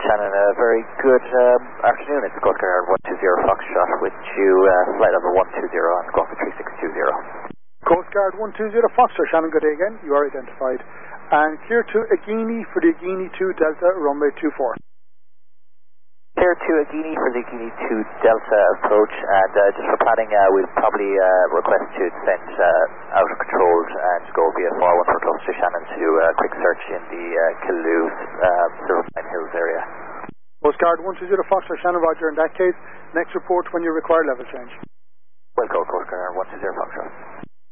Shannon, a very good afternoon. It's Coast Guard 120 Foxtrot with you, flight level 120 on Golf 3620. Coast Guard 120 Foxtrot, Shannon, good day again. You are identified. And clear to Agini for the Agini 2 Delta, runway 24. Clear to Agini for the Agini 2 Delta approach, and just for planning, we'll probably request to descend out of control and go via 41 for close to Shannon to do a quick search in the Killoos, Silverpine Hills area. Coast Guard 120 Foxtrot, Shannon, roger. In that case, next report when you require level change. Well, Coast Guard 120 Foxtrot.